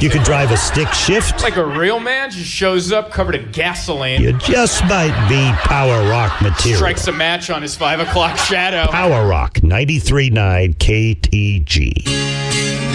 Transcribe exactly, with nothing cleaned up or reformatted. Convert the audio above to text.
You could drive a stick shift. Like a real man just shows up covered in gasoline. You just might be power rock material. Strikes a match on his five o'clock shadow. Power Rock ninety-three point nine K T G.